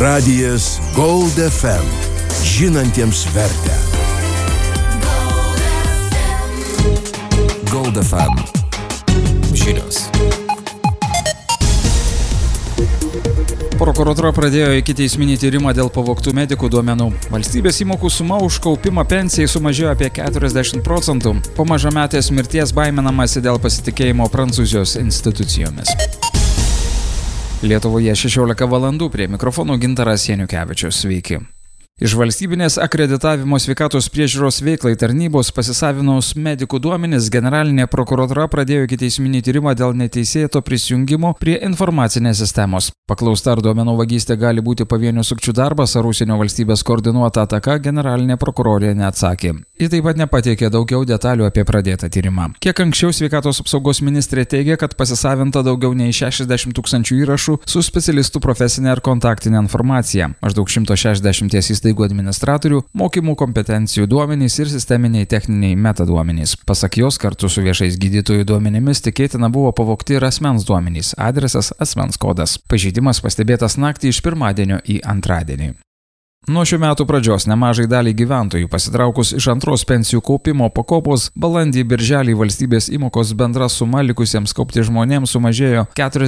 Radijas Gold FM. Žinantiems vertę. Gold FM. Žinios. Prokuratūra pradėjo ikiteisminį tyrimą dėl pavogtų medikų duomenų. Valstybės įmokų suma už kaupimą pensijai sumažėjo apie 40%. Po mažametės mirties baiminamasi dėl pasitikėjimo Prancūzijos institucijomis. Lietuvoje 16 valandų, prie mikrofono Gintaras Janiukevičius. Sveiki. Iš valstybinės akreditavimo sveikatos priežiūros veiklai tarnybos pasisavinus medikų duomenis, generalinė prokuratūra pradėjo ikiteisminį tyrimą dėl neteisėto prisijungimo prie informacinės sistemos. Paklausta, ar duomenų vagystė gali būti pavienių sukčių darbas ar užsienio valstybės koordinuota ataka, generalinė prokurorė neatsakė. Ji taip pat nepateikė daugiau detalių apie pradėtą tyrimą. Kiek anksčiau sveikatos apsaugos ministrė teigė, kad pasisavinta daugiau nei 60 000 įrašų su specialistų profesinė ar kontaktinė informacija. Maždaug 160 įstaigų administratorių, mokymų kompetencijų duomenys ir sisteminiai techniniai metaduomenys. Pasak jos, kartu su viešais gydytojų duomenimis tikėtina buvo pavogti ir asmens duomenys, adresas, asmens kodas. Pažeidimas pastebėtas naktį iš pirmadienio į antradienį. Nuo šių metų pradžios nemažai daliai gyventojų pasitraukus iš antros pensijų kaupimo pakopos, balandį birželį valstybės įmokos bendra suma likusiems kaupti žmonėms sumažėjo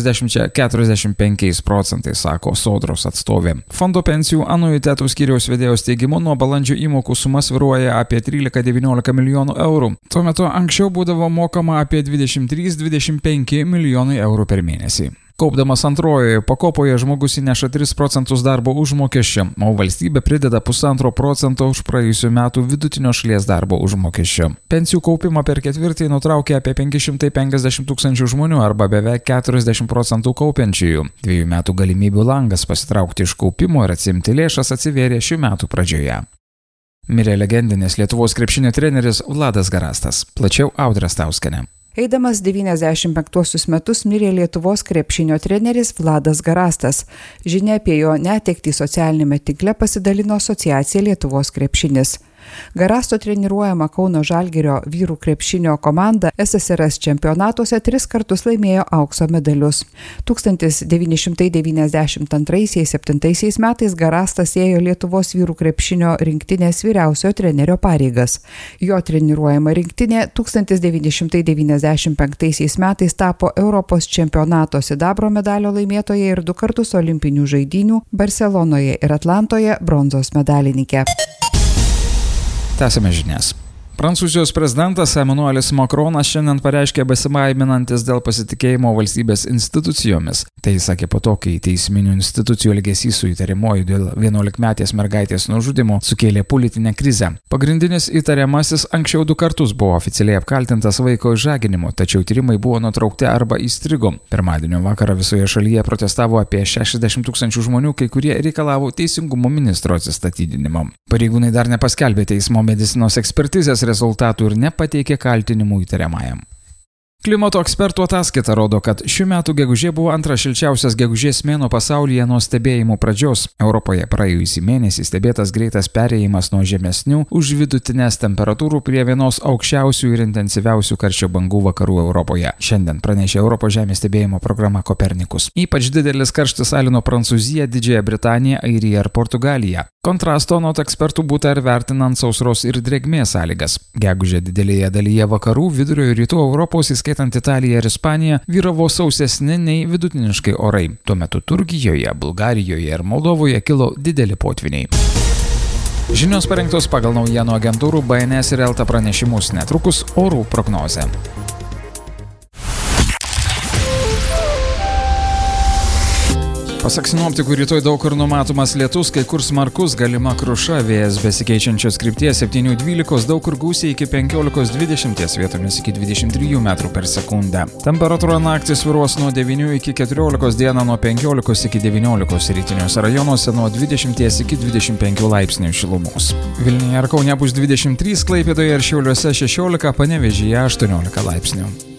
40–45%, sako Sodros atstovė. Fondo pensijų anuitetų skyriaus vedėjos teigimu, nuo balandžio įmokų suma svyruoja apie 13–19 milijonų eurų. Tuo metu anksčiau būdavo mokama apie 23–25 milijonai eurų per mėnesį. Kaupdamas antrojoje pakopoje žmogus įneša 3% darbo užmokesčio, o valstybė prideda 1,5% už praėjusių metų vidutinio šalies darbo užmokesčio. Pensijų kaupimą per ketvirtį nutraukė apie 550 000 žmonių arba beveik 40% kaupiančiųjų. 2 metų galimybių langas pasitraukti iš kaupimo ir atsiimti lėšas atsivėrė šių metų pradžioje. Mirė legendinis Lietuvos krepšinio treneris Vladas Garastas. Plačiau Audra Stauskienė. Eidamas 95 metus mirė Lietuvos krepšinio treneris Vladas Garastas. Žinia apie jo netektį socialinėme tinkle pasidalino asociacija Lietuvos krepšinis. Garasto treniruojama Kauno Žalgirio vyrų krepšinio komanda SSRS čempionatuose 3 kartus laimėjo aukso medalius. 1992–7 metais Garastas ėjo Lietuvos vyrų krepšinio rinktinės vyriausiojo trenerio pareigas. Jo treniruojama rinktinė 1995 metais tapo Europos čempionato sidabro medalio laimėtoja ir 2 kartus olimpinių žaidynių Barselonoje ir Atlantoje bronzos medalininkė. Tęsime žinias. Prancūzijos prezidentas Emmanuelis Macronas šiandien pareiškė besibaiminantis dėl pasitikėjimo valstybės institucijomis. Tai sakė po to, kai teisminių institucijų elgesys su įtariamuoju dėl 11-metės mergaitės nužudymo sukėlė politinę krizę. Pagrindinis įtariamasis anksčiau 2 kartus buvo oficialiai apkaltintas vaiko išžaginimu, tačiau tyrimai buvo nutraukti arba įstrigo. Pirmadienio vakarą visoje šalyje protestavo apie 60 000 žmonių, kai kurie reikalavo teisingumo ministro atsistatydinimo. Pareigūnai dar nepaskelbė teismo medicinos ekspertizės rezultatų ir nepateikė kaltinimų įtariamajam. Klimato ekspertų ataskaita rodo, kad šių metų gegužė buvo antras šilčiausias gegužės mėnuo pasaulyje nuo stebėjimų pradžios. Europoje praėjusį mėnesį stebėtas greitas perėjimas nuo žemesnių už vidutinės temperatūrų prie vienos aukščiausių ir intensyviausių karščio bangų vakarų Europoje. Šiandien pranešė Europos žemės stebėjimo programa Kopernikus. Ypač didelis karštis alino Prancūziją, Didžiąją Britaniją, Airiją ir Portugaliją. Kontrasto anot ekspertų būta ir vertinant sausros ir drėgmės sąlygas. Gegužę didelėje dalyje vakarų, vidurio ir rytų Europos, įskaitant Italiją ir Ispaniją, vyravo sausesni nei vidutiniškai orai. Tuo metu Turkijoje, Bulgarijoje ir Moldovoje kilo dideli potvyniai. Žinios parengtos pagal naujienų agentūrų BNS ir Elta pranešimus, netrukus orų prognozė. Pasak sinoptikų, rytoj daug kur numatomas lietus, kai kur smarkus, galima kruša, vėjas besikeičiančios krypties 7–12, daug kur gūsiai iki 15–20, vietomis iki 23 metrų per sekundę. Temperatūra naktį svyruos nuo 9 iki 14, dieną nuo 15 iki 19, rytiniuose rajonuose nuo 20 iki 25 laipsnių šilumos. Vilniuje ir Kaune bus 23, Klaipėdoje ir Šiauliuose 16, Panevėžyje 18 laipsnių.